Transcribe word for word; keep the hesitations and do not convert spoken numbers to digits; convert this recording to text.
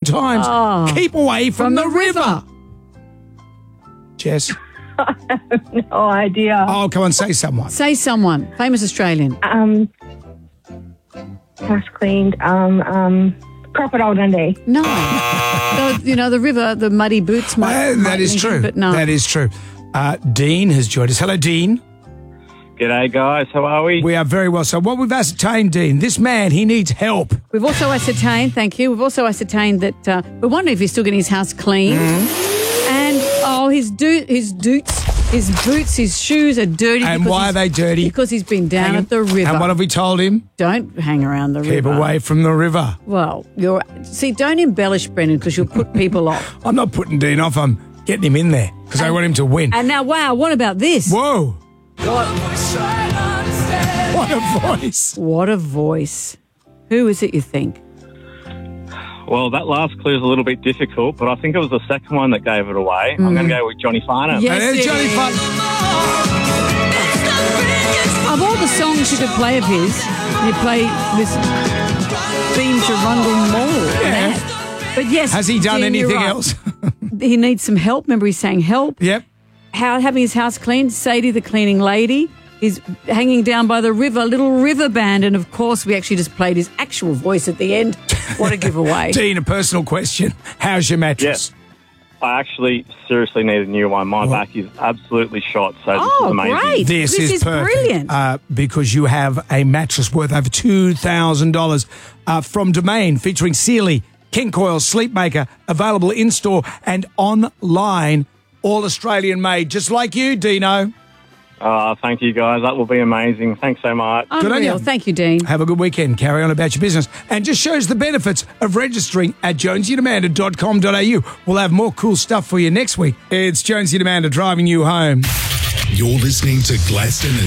times. Oh. Keep away from, From the, the river. river. Jess. No idea. Oh, come on, say someone. Say someone. Famous Australian. Um, house cleaned. Um, um, Crocodile Dundee. No. the, you know, the river, the muddy boots might. Uh, might that is link true. it, But no. That is true. Uh, Dean has joined us. Hello, Dean. G'day, guys. How are we? We are very well. So what we've ascertained, Dean, this man, he needs help. We've also ascertained, thank you, we've also ascertained that uh, we're wondering if he's still getting his house clean. Mm-hmm. And, oh, his, do- his doots, his boots, his shoes are dirty. And because why he's- are they dirty? Because he's been down at the river. And what have we told him? Don't hang around the Keep river. away from the river. Well, you're see. Don't embellish, Brendan, because you'll put people off. I'm not putting Dean off. I'm getting him in there because I want him to win. And now, wow, what about this? Whoa! What a voice! What a voice! Who is it? You think? Well, that last clue is a little bit difficult, but I think it was the second one that gave it away. I'm going to go with Johnny Farnham. Yes, There's it Johnny is. Fun. Of all the songs you could play of his, you play this theme to Rundle Mall. Yeah. Mad. But yes, Has he done Dean, you're anything right. else? He needs some help. Remember, he sang "Help." Yep. How having his house cleaned. Sadie, the cleaning lady, is hanging down by the river. Little river band, and of course, we actually just played his actual voice at the end. What a giveaway! Dean, a personal question. How's your mattress? Yes. I actually seriously need a new one. My back is absolutely shot, so this Oh, is amazing. great. This, This is, is perfect, brilliant. Uh, because you have a mattress worth over two thousand dollars uh, from Domain, featuring Sealy, King Coil, Sleepmaker, available in-store and online, all Australian made, just like you, Dino. Uh, thank you, guys. That will be amazing. Thanks so much. Good on Unreal. you. Thank you, Dean. Have a good weekend. Carry on about your business. And just shows the benefits of registering at jonesy and amanda dot com dot a u. We'll have more cool stuff for you next week. It's Jonesy and Amanda driving you home. You're listening to Gladstone and